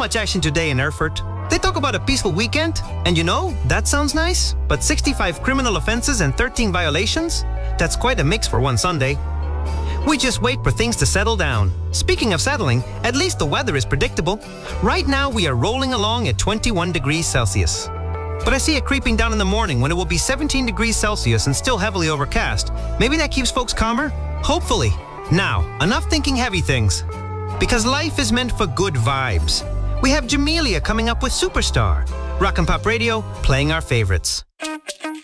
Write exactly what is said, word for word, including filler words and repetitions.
much action today in Erfurt. They talk about a peaceful weekend, and you know, that sounds nice, but sixty-five criminal offenses and thirteen violations? That's quite a mix for one Sunday. We just wait for things to settle down. Speaking of settling, at least the weather is predictable. Right now we are rolling along at twenty-one degrees Celsius. But I see it creeping down in the morning when it will be seventeen degrees Celsius and still heavily overcast. Maybe that keeps folks calmer? Hopefully. Now, enough thinking heavy things. Because life is meant for good vibes. We have Jamelia coming up with Superstar. Rock and Pop Radio, playing our favorites.